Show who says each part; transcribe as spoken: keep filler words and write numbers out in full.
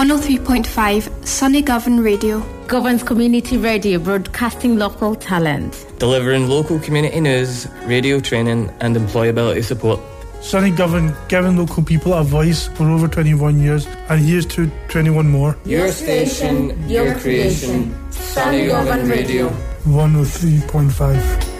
Speaker 1: one oh three point five Sunny Govan Radio.
Speaker 2: Govan's community radio, broadcasting local talent.
Speaker 3: Delivering local community news, radio training and employability support.
Speaker 4: Sunny Govan, giving local people a voice for over twenty-one years, and here's to twenty-one more.
Speaker 3: Your station, your creation, Sunny Govan Radio.
Speaker 4: one oh three point five